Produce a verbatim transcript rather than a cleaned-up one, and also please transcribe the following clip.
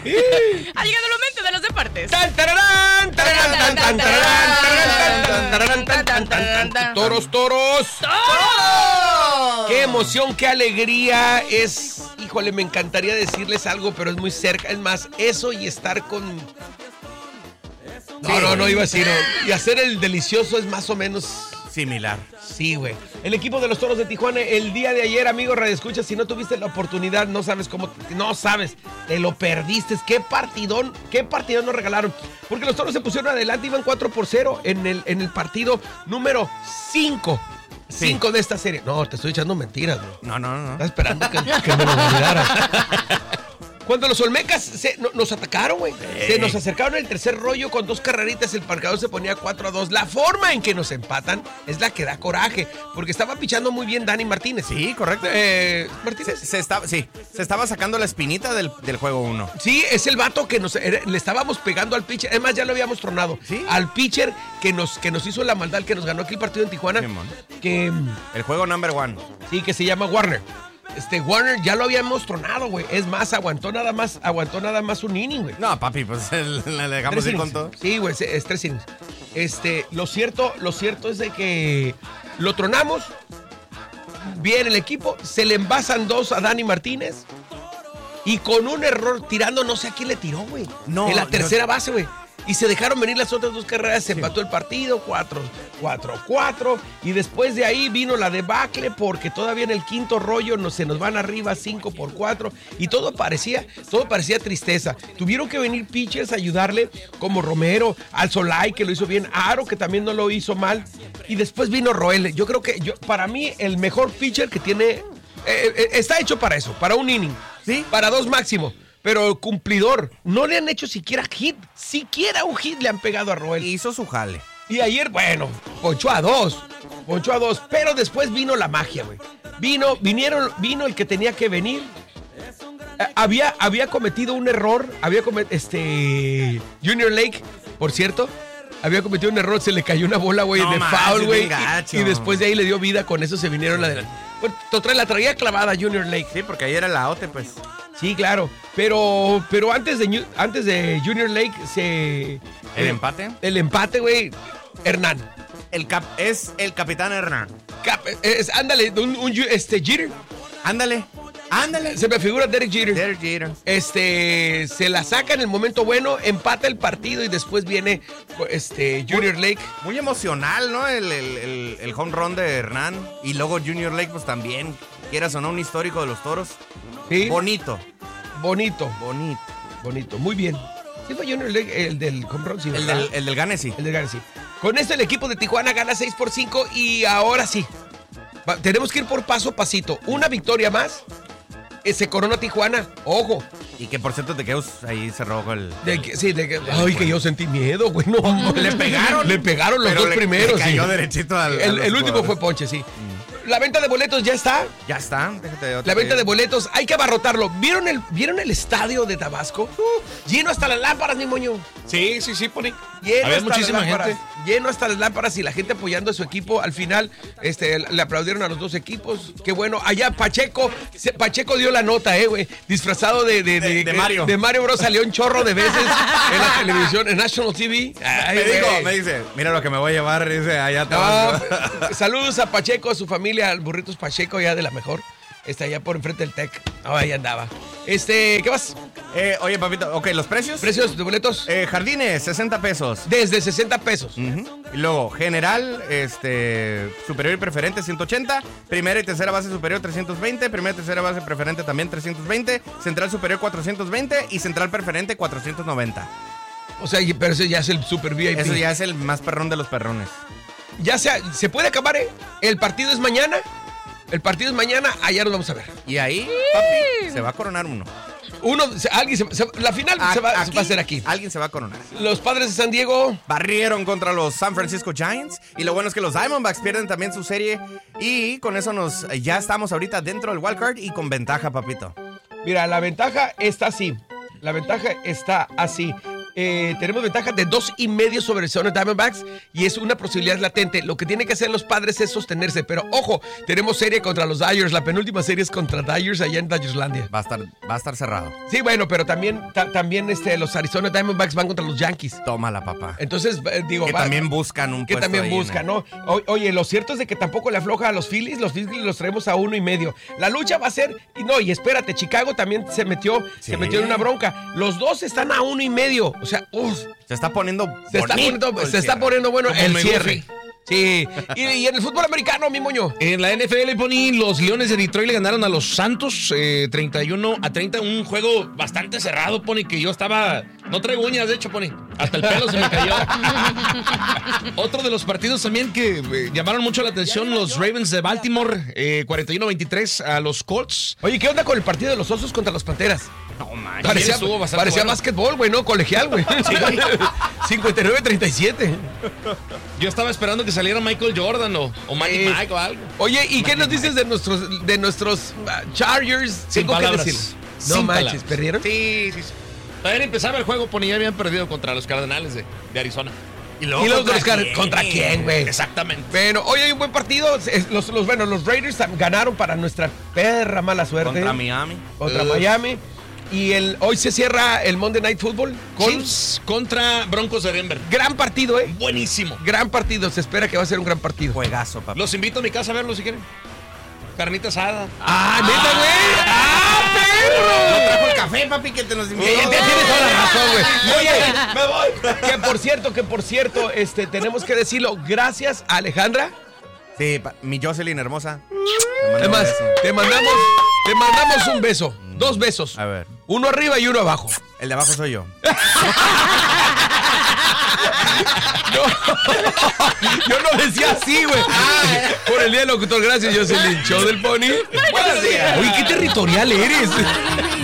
Ha llegado el momento de los deportes. Toros, toros. Qué emoción, qué alegría. Es, híjole, me encantaría decirles algo, pero es muy cerca. Es más, eso y estar con... No, no, no iba a decir. No. Y hacer el delicioso es más o menos... similar. Sí, güey. El equipo de los Toros de Tijuana, el día de ayer, amigo Radio Escucha, si no tuviste la oportunidad, no sabes cómo, no sabes, te lo perdiste. Qué partidón, qué partidón nos regalaron. Porque los Toros se pusieron adelante, iban cuatro por cero en el, en el partido número cinco. cinco sí. De esta serie. No, te estoy echando mentiras, güey. No, no, no. Estás esperando que, que me lo validaras. Cuando los Olmecas se, no, nos atacaron, güey. Hey. Se nos acercaron el tercer rollo con dos carreritas. El marcador se ponía cuatro a dos. La forma en que nos empatan es la que da coraje. Porque estaba pichando muy bien Dani Martínez. Sí, correcto. Eh, Martínez. Se, se estaba, sí, se estaba sacando la espinita del, del juego uno. Sí, es el vato que nos era, le estábamos pegando al pitcher. Además, ya lo habíamos tronado. ¿Sí? Al pitcher que nos, que nos hizo la maldad, que nos ganó aquí el partido en Tijuana. Sí, que el juego number one. Sí, que se llama Warner. Este, Warner ya lo habíamos tronado, güey. Es más, aguantó nada más, aguantó nada más un inning, güey. No, papi, pues el, le dejamos ir con todo. Sí, güey, es, es tres innings. Este, lo cierto, lo cierto es de que lo tronamos. Bien el equipo, se le envasan dos a Dani Martínez. Y con un error tirando, no sé a quién le tiró, güey. No. En la tercera no. base, güey. Y se dejaron venir las otras dos carreras, se sí. empató el partido, cuatro, cuatro, cuatro, y después de ahí vino la debacle porque todavía en el quinto rollo nos, se nos van arriba cinco por cuatro, y todo parecía, todo parecía tristeza. Tuvieron que venir pitchers a ayudarle, como Romero, Al Solay, que lo hizo bien, Aro, que también no lo hizo mal, y después vino Roel. Yo creo que, yo, para mí, el mejor pitcher que tiene, eh, eh, está hecho para eso, para un inning, ¿sí? Para dos máximo. Pero cumplidor, no le han hecho siquiera hit, siquiera un hit le han pegado a Roel. Hizo su jale. Y ayer, bueno, ponchó a dos, ponchó a dos, pero después vino la magia, güey. Vino, vinieron, vino el que tenía que venir. Eh, había, había cometido un error, había cometido, este, Junior Lake, por cierto, había cometido un error, se le cayó una bola, güey, no, de foul, güey. Y, y después de ahí le dio vida, con eso se vinieron adelante. Bueno, total, la traía clavada Junior Lake. Sí, porque ayer era la O T E, pues. Sí, claro, pero pero antes de antes de Junior Lake se el eh, empate, el empate, güey, Hernán, el cap es el capitán Hernán. Cap, es, ándale, un, un este Jeter, ándale, ándale. Se me figura Derek Jeter. Derek Jeter. Este se la saca en el momento bueno, empata el partido y después viene este Junior muy, Lake. Muy emocional, ¿no? El, el, el, el home run de Hernán y luego Junior Lake, pues también, quieras o no, un histórico de los Toros. Sí. Bonito. Bonito. Bonito. Bonito. Muy bien. ¿Sí fue Junior Lake, el del home run? Sí, el, del, el del Gane, sí. El del Gane, sí. Con esto el equipo de Tijuana gana seis por cinco y ahora sí. Va, tenemos que ir por paso a pasito. Una victoria más. Eh, se corona Tijuana. Ojo. Y que por cierto de que ahí se robó el... De que, sí, de que... Ay, bueno. Que yo sentí miedo, güey. No, no, le pegaron. Le pegaron los dos le, primeros. Le cayó sí. derechito al... El, el último fue Ponche, sí. Mm. La venta de boletos ya está. Ya está. Déjate la venta de boletos, hay que abarrotarlo. ¿Vieron el, ¿vieron el estadio de Tabasco? Uh, lleno hasta las lámparas, mi moño. Sí, sí, sí, Pony. Lleno Había hasta muchísima las lámparas, gente. Lleno hasta las lámparas y la gente apoyando a su equipo. Al final, este, le aplaudieron a los dos equipos. Qué bueno. Allá Pacheco, se, Pacheco dio la nota, eh, güey. Disfrazado de de, de, de, de Mario. De Mario Bros. Salió un chorro de veces en la televisión, en National T V. Ay, me, digo, me dice, mira lo que me voy a llevar, dice, allá Tabasco. No, saludos a Pacheco, a su familia, al Burritos Pacheco, ya de la mejor. Está allá por enfrente del Tec. Oh, ahí andaba. Este, ¿qué más? Eh, oye, papito, ok, ¿los precios? ¿Precios de boletos? Eh, Jardines, sesenta pesos. Desde sesenta pesos. Uh-huh. Y luego, general, este, superior y preferente, ciento ochenta. Primera y tercera base superior, trescientos veinte. Primera y tercera base preferente también, trescientos veinte. Central superior, cuatrocientos veinte. Y central preferente, cuatrocientos noventa. O sea, pero ese ya es el super V I P. Eso ya es el más perrón de los perrones. Ya sea, se puede acabar, ¿eh? El partido es mañana. El partido es mañana, allá nos vamos a ver. Y ahí, papi, se va a coronar uno. Uno, alguien se, se, la final a, se, va, aquí, se va a hacer aquí. Alguien se va a coronar. Los Padres de San Diego barrieron contra los San Francisco Giants. Y lo bueno es que los Diamondbacks pierden también su serie. Y con eso nos ya estamos ahorita dentro del wildcard y con ventaja, papito. Mira, la ventaja está así. La ventaja está así. eh, tenemos ventaja de dos y medio sobre Arizona Diamondbacks y es una posibilidad latente. Lo que tienen que hacer los Padres es sostenerse, pero ojo, tenemos serie contra los Dodgers. La penúltima serie es contra Dodgers allá en Dodgerslandia. Va a estar, va a estar cerrado. Sí, bueno, pero también, ta, también este, los Arizona Diamondbacks van contra los Yankees. Tómala, papá. Entonces, eh, digo, que va, también buscan un que puesto también ahí, buscan, ¿no? ¿no? O, oye, lo cierto es de que tampoco le afloja a los Phillies. Los Phillies los traemos a uno y medio. La lucha va a ser, y no, y espérate, Chicago también se metió, Sí. se metió en una bronca. Los dos están a uno y medio. O sea, uff. Se está poniendo Se está bonito poniendo, el se está cierre. poniendo bueno Como el me cierre. gusta. Sí. Y, y en el fútbol americano, mi moño. En la N F L, Pony, los Leones de Detroit le ganaron a los Santos eh, treinta y uno a treinta. Un juego bastante cerrado, Pony, que yo estaba... No traigo uñas, de hecho, Pony. Hasta el pelo se me cayó. Otro de los partidos también que eh, llamaron mucho la atención, los Ravens de Baltimore, eh, cuarenta y uno a veintitrés a los Colts. Oye, ¿qué onda con el partido de los Osos contra las Panteras? No manches. Parecía, estuvo bastante parecía bueno. básquetbol, güey, ¿no? Colegial, güey. cincuenta y nueve a treinta y siete. Yo estaba esperando que saliera Michael Jordan o, o Manny Eh, Mike o algo. Oye, ¿y qué nos dices de nuestros, de nuestros uh, Chargers? Sin Tengo que palabras. decir. No Sin manches, palabras. ¿perdieron? Sí, sí, sí. Todavía ni empezaba el juego, Pony, ya habían perdido contra los Cardenales de, de Arizona. ¿Y ¿Y luego contra los car- quién? ¿Contra quién, güey? Exactamente. Bueno, hoy hay un buen partido. Es- Los, los, bueno, los Raiders ganaron para nuestra perra mala suerte. Contra Miami. Contra Uh. Miami. Y el, hoy se cierra el Monday Night Football con Chiefs contra Broncos de Denver. gran partido, ¿eh? Buenísimo. Gran partido. Se espera que va a ser un gran partido. Juegazo, papá. Los invito a mi casa a verlo si quieren. Carnita asada. ¡Ah, neta, güey! ¡Ah, No perro! trajo el café, papi, que te nos invitó. Eh, Tienes toda la razón, güey. Oye, me voy. Que por cierto, que por cierto, este, tenemos que decirlo. Gracias a Alejandra. Sí, pa- mi Jocelyn hermosa. Es más, te mandamos, te mandamos un beso. Dos besos. A ver. Uno arriba y uno abajo. El de abajo soy yo. Yo no decía así, güey. Por el día del locutor, gracias, Jocelyn. Show del Pony. Buenos días. Oye, qué territorial eres.